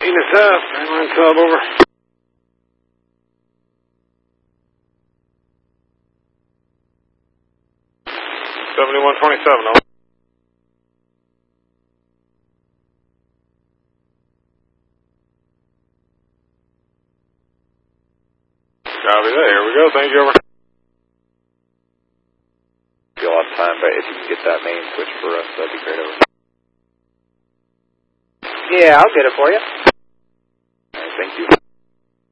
Venus F, mainline sub, over. $7127, over. Copy that, here we go, thank you, over. Be a lot of time, but if you can get that main switch for us, that'd be great, over. Yeah, I'll get it for you. All right, thank you.